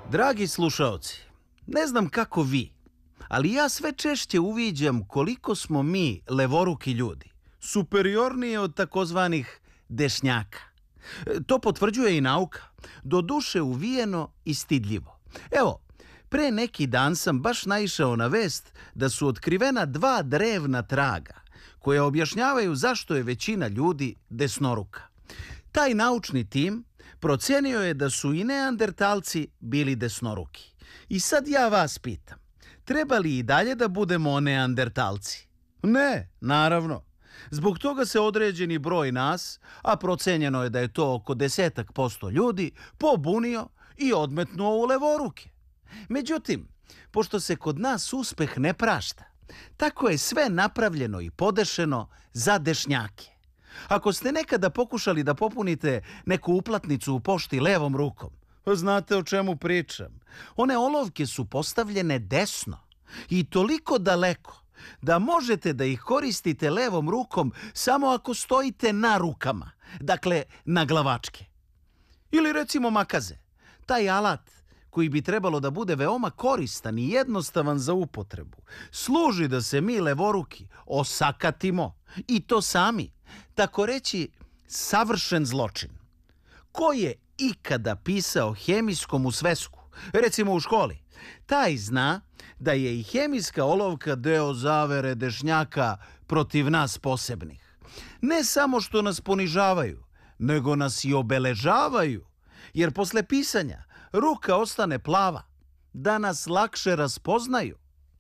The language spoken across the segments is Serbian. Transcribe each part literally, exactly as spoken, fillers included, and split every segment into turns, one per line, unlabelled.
Dragi slušaoci, ne znam kako vi, ali ja sve češće uviđam koliko smo mi, levoruki ljudi, superiorniji od takozvanih dešnjaka. To potvrđuje i nauka, doduše uvijeno i stidljivo. Evo, pre neki dan sam baš naišao na vest da su otkrivena dva drevna traga koje objašnjavaju zašto je većina ljudi desnoruka. Taj naučni tim procenio je da su i neandertalci bili desnoruki. I sad ja vas pitam, treba li i dalje da budemo neandertalci? Ne, naravno. Zbog toga se određeni broj nas, a procenjeno je da je to oko desetak posto ljudi, pobunio i odmetnuo u levoruke. Međutim, pošto se kod nas uspeh ne prašta, tako je sve napravljeno i podešeno za dešnjake. Ako ste nekada pokušali da popunite neku uplatnicu u pošti levom rukom, znate o čemu pričam. One olovke su postavljene desno i toliko daleko da možete da ih koristite levom rukom samo ako stojite na rukama, dakle na glavačke. Ili recimo makaze, taj alat koji bi trebalo da bude veoma koristan i jednostavan za upotrebu, služi da se mi levoruki osakatimo i to sami, tako reći savršen zločin. Ko je ikada pisao hemijskom u svesku, recimo u školi, taj zna da je i hemijska olovka deo zavere dešnjaka protiv nas posebnih. Ne samo što nas ponižavaju, nego nas i obeležavaju, jer posle pisanja ruka ostane plava, da nas lakše raspoznaju.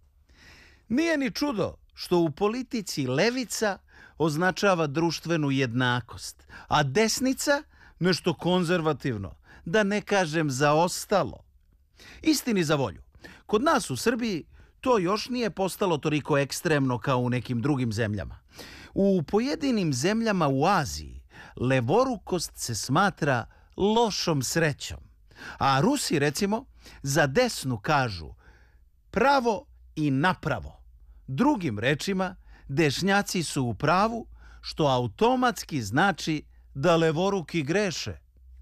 Nije ni čudo što u politici levica označava društvenu jednakost, a desnica nešto konzervativno, da ne kažem zaostalo. Istini za volju, kod nas u Srbiji to još nije postalo toliko ekstremno kao u nekim drugim zemljama. U pojedinim zemljama u Aziji levorukost se smatra lošom srećom, a Rusi, recimo, za desnu kažu pravo i napravo. Drugim rečima, dešnjaci su u pravu, što automatski znači da levoruki greše.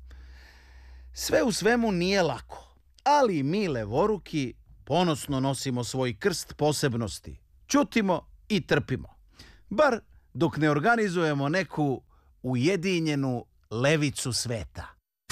Sve u svemu nije lako, ali mi levoruki ponosno nosimo svoj krst posebnosti. Ćutimo i trpimo. Bar dok ne organizujemo neku ujedinjenu levicu sveta.